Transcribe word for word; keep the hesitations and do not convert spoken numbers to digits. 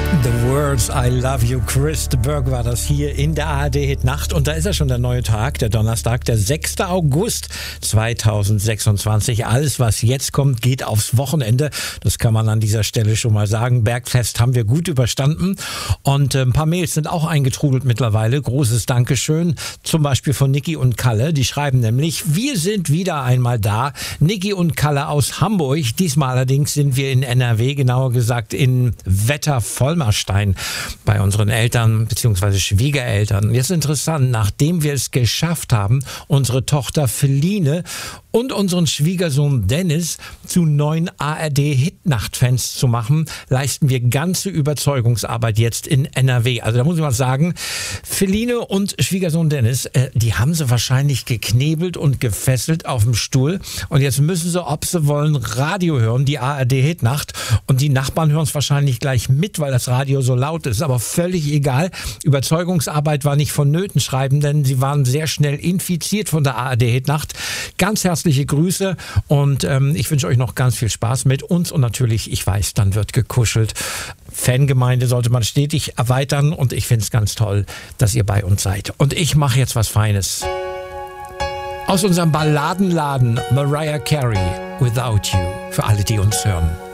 The Words I Love You, Chris de Burgh war das hier in der A R D-Hit Nacht. Und da ist ja schon der neue Tag, der Donnerstag, der sechster August zweitausendsechsundzwanzig. Alles, was jetzt kommt, geht aufs Wochenende. Das kann man an dieser Stelle schon mal sagen. Bergfest haben wir gut überstanden. Und äh, ein paar Mails sind auch eingetrudelt mittlerweile. Großes Dankeschön. Zum Beispiel von Niki und Kalle. Die schreiben nämlich, wir sind wieder einmal da. Niki und Kalle aus Hamburg. Diesmal allerdings sind wir in N R W, genauer gesagt in Wetter-Vollmerstein bei unseren Eltern bzw. Schwiegereltern. Jetzt interessant, nachdem wir es geschafft haben, unsere Tochter Feline und unseren Schwiegersohn Dennis zu neuen A R D-Hit-Nacht-Fans zu machen, leisten wir ganze Überzeugungsarbeit jetzt in N R W. Also da muss ich mal sagen, Feline und Schwiegersohn Dennis, äh, die haben sie wahrscheinlich geknebelt und gefesselt auf dem Stuhl. Und jetzt müssen sie, ob sie wollen, Radio hören, die A R D-Hit-Nacht. Und die Nachbarn hören es wahrscheinlich gleich mit, weil das Radio so laut ist. Aber völlig egal. Überzeugungsarbeit war nicht vonnöten, schreiben, denn sie waren sehr schnell infiziert von der A R D-Hit-Nacht. Ganz herzlich Herzliche Grüße und ähm, ich wünsche euch noch ganz viel Spaß mit uns und natürlich, ich weiß, dann wird gekuschelt. Fangemeinde sollte man stetig erweitern und ich finde es ganz toll, dass ihr bei uns seid. Und ich mache jetzt was Feines. Aus unserem Balladenladen Mariah Carey, Without You, für alle, die uns hören.